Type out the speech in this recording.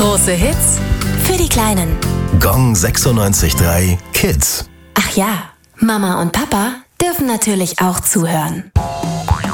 Große Hits für die Kleinen. Gong 96.3 Kids. Ach ja, Mama und Papa dürfen natürlich auch zuhören.